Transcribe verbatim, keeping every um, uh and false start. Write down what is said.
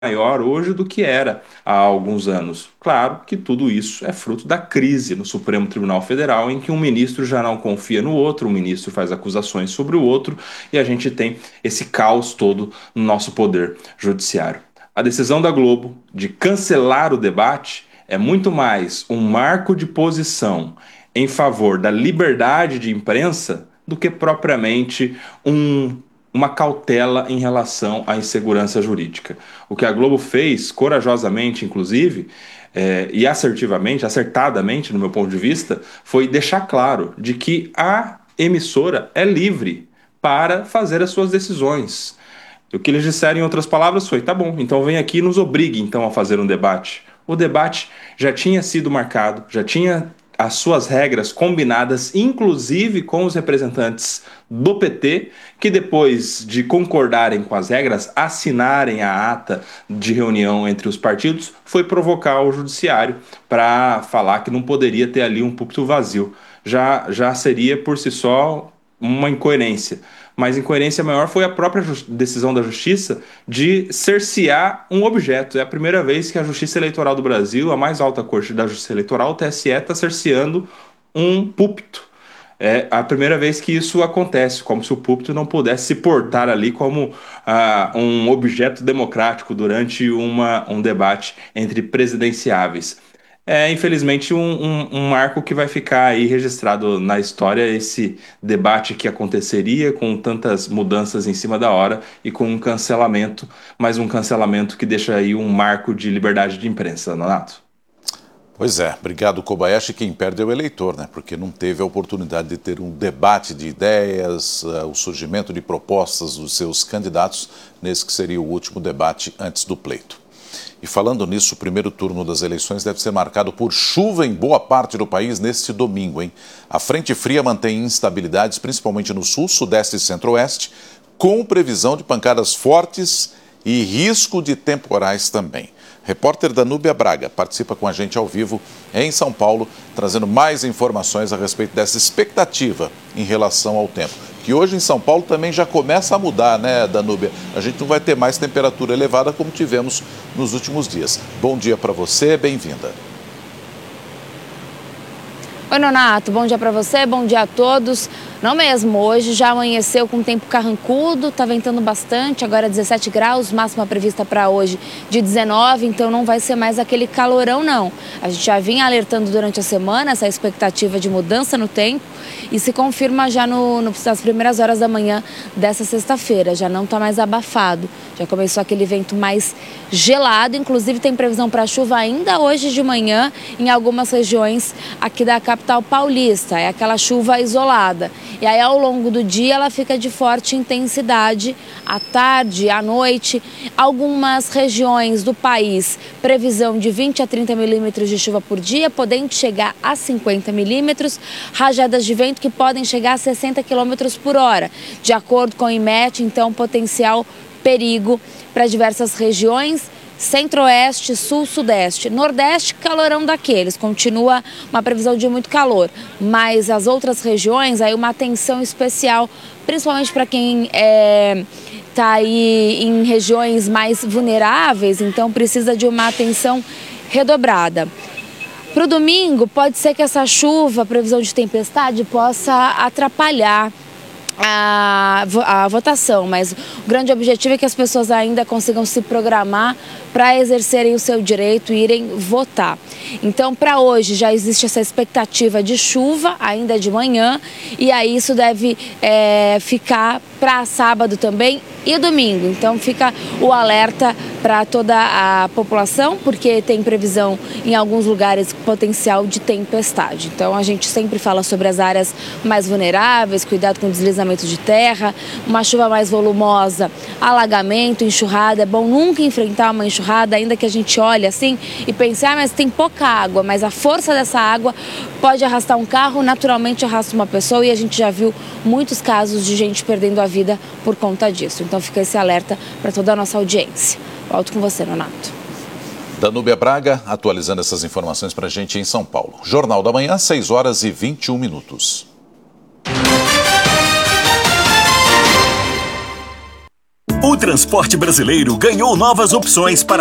maior hoje do que era há alguns anos. Claro que tudo isso é fruto da crise no Supremo Tribunal Federal, em que um ministro já não confia no outro, um ministro faz acusações sobre o outro, e a gente tem esse caos todo no nosso poder judiciário. A decisão da Globo de cancelar o debate é muito mais um marco de posição em favor da liberdade de imprensa do que propriamente um uma cautela em relação à insegurança jurídica. O que a Globo fez, corajosamente, inclusive, é, e assertivamente, acertadamente, no meu ponto de vista, foi deixar claro de que a emissora é livre para fazer as suas decisões. O que eles disseram, em outras palavras, foi: tá bom, então vem aqui e nos obrigue então a fazer um debate. O debate já tinha sido marcado, já tinha as suas regras combinadas, inclusive com os representantes do P T, que depois de concordarem com as regras, assinarem a ata de reunião entre os partidos, foi provocar o judiciário para falar que não poderia ter ali um púlpito vazio. Já, já seria por si só uma incoerência. Mas incoerência maior foi a própria decisão da Justiça de cercear um objeto. É a primeira vez que a Justiça Eleitoral do Brasil, a mais alta corte da Justiça Eleitoral, o T S E, está cerceando um púlpito. É a primeira vez que isso acontece, como se o púlpito não pudesse se portar ali como ah, um objeto democrático durante uma, um debate entre presidenciáveis. É, infelizmente, um, um, um marco que vai ficar aí registrado na história, esse debate que aconteceria com tantas mudanças em cima da hora e com um cancelamento, mas um cancelamento que deixa aí um marco de liberdade de imprensa, Nonato. Pois é, obrigado, Kobayashi. Quem perde é o eleitor, né? Porque não teve a oportunidade de ter um debate de ideias, uh, o surgimento de propostas dos seus candidatos nesse que seria o último debate antes do pleito. E falando nisso, o primeiro turno das eleições deve ser marcado por chuva em boa parte do país neste domingo, hein? A frente fria mantém instabilidades, principalmente no sul, sudeste e centro-oeste, com previsão de pancadas fortes e risco de temporais também. Repórter Danúbia Braga participa com a gente ao vivo em São Paulo, trazendo mais informações a respeito dessa expectativa em relação ao tempo. Que hoje em São Paulo também já começa a mudar, né, Danúbia? A gente não vai ter mais temperatura elevada como tivemos nos últimos dias. Bom dia para você, bem-vinda. Oi, Nonato, bom dia para você, bom dia a todos. Não mesmo, hoje já amanheceu com tempo carrancudo, tá ventando bastante, agora dezessete graus, máxima prevista para hoje de dezenove, então não vai ser mais aquele calorão não. A gente já vinha alertando durante a semana essa expectativa de mudança no tempo e se confirma já no, no, nas primeiras horas da manhã dessa sexta-feira, já não tá mais abafado, já começou aquele vento mais gelado, inclusive tem previsão para chuva ainda hoje de manhã em algumas regiões aqui da capital paulista, é aquela chuva isolada. E aí, ao longo do dia, ela fica de forte intensidade, à tarde, à noite. Algumas regiões do país, previsão de vinte a trinta milímetros de chuva por dia, podendo chegar a cinquenta milímetros. Rajadas de vento que podem chegar a sessenta quilômetros por hora. De acordo com o IMET, então, potencial perigo para diversas regiões. Centro-Oeste, Sul, Sudeste, Nordeste, calorão daqueles, continua uma previsão de muito calor, mas as outras regiões, aí uma atenção especial, principalmente para quem é, tá aí em regiões mais vulneráveis, então precisa de uma atenção redobrada. Para o domingo, pode ser que essa chuva, previsão de tempestade, possa atrapalhar A, a votação, mas o grande objetivo é que as pessoas ainda consigam se programar para exercerem o seu direito e irem votar. Então, para hoje já existe essa expectativa de chuva, ainda de manhã, e aí isso deve é, ficar para sábado também e domingo. Então, fica o alerta para toda a população, porque tem previsão em alguns lugares potencial de tempestade. Então, a gente sempre fala sobre as áreas mais vulneráveis, cuidado com deslizamento de terra, uma chuva mais volumosa, alagamento, enxurrada. É bom nunca enfrentar uma enxurrada, ainda que a gente olhe assim e pense, ah, mas tem pouca água, mas a força dessa água pode arrastar um carro, naturalmente arrasta uma pessoa, e a gente já viu muitos casos de gente perdendo a vida por conta disso. Então fica esse alerta para toda a nossa audiência. Volto com você, Nonato. Danúbia Braga, atualizando essas informações para a gente em São Paulo. Jornal da Manhã, seis horas e vinte e um minutos. O transporte brasileiro ganhou novas opções para